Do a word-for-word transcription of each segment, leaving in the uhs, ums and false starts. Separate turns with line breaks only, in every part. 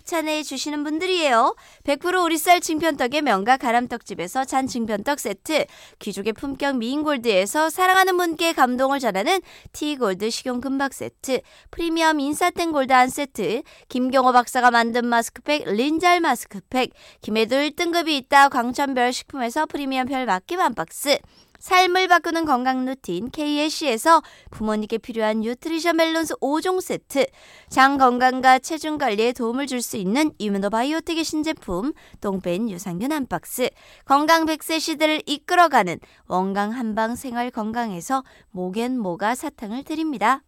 협찬해 주시는 분들이에요. 백 퍼센트 오리쌀 징편떡의 명가 가람떡집에서 잔 징편떡 세트, 귀족의 품격 미인골드에서 사랑하는 분께 감동을 전하는 티골드 식용 금박 세트, 프리미엄 인사땡 골드 한 세트, 김경호 박사가 만든 마스크팩 린잘 마스크팩, 김해도 일 등급이 있다 광천별 식품에서 프리미엄 별 맡김 한 박스, 삶을 바꾸는 건강 루틴 케이엘씨에서 부모님께 필요한 뉴트리션 밸런스 오 종 세트, 장 건강과 체중 관리에 도움을 줄 수 있는 이뮤노바이오틱의 신제품 똥뺀 유산균 한 박스, 건강 백 세 시대를 이끌어가는 원강 한방 생활 건강에서 모겐모가 사탕을 드립니다.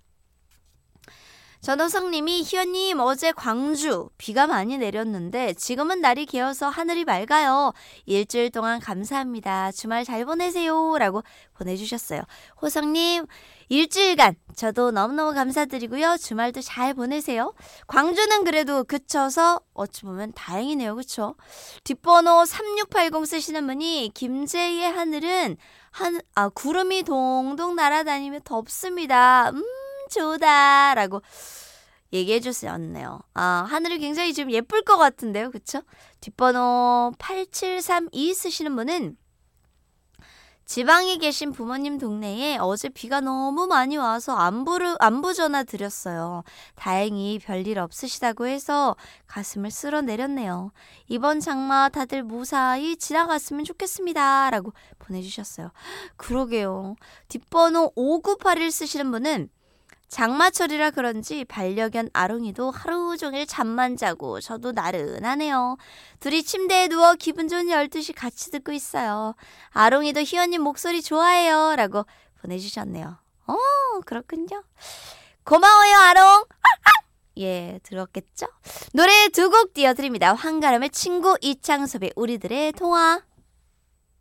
전호성님이 희연님 어제 광주 비가 많이 내렸는데 지금은 날이 개어서 하늘이 맑아요. 일주일 동안 감사합니다. 주말 잘 보내세요 라고 보내주셨어요. 호성님 일주일간 저도 너무너무 감사드리고요. 주말도 잘 보내세요. 광주는 그래도 그쳐서 어찌 보면 다행이네요. 그쵸? 뒷번호 삼육팔공 쓰시는 분이 김제의 하늘은 한, 아, 구름이 동동 날아다니며 덥습니다. 음 좋다 라고 얘기해 주셨네요. 아, 하늘이 굉장히 지금 예쁠 것 같은데요. 그쵸? 뒷번호 팔칠삼이 쓰시는 분은 지방에 계신 부모님 동네에 어제 비가 너무 많이 와서 안부를, 안부 전화 드렸어요. 다행히 별일 없으시다고 해서 가슴을 쓸어내렸네요. 이번 장마 다들 무사히 지나갔으면 좋겠습니다 라고 보내주셨어요. 그러게요. 뒷번호 오구팔일 쓰시는 분은 장마철이라 그런지 반려견 아롱이도 하루 종일 잠만 자고 저도 나른하네요. 둘이 침대에 누워 기분 좋은 열두 시 같이 듣고 있어요. 아롱이도 희연님 목소리 좋아해요 라고 보내주셨네요. 어 그렇군요. 고마워요 아롱. 예 들었겠죠? 노래 두 곡 띄워드립니다. 황가람의 친구, 이창섭의 우리들의 통화.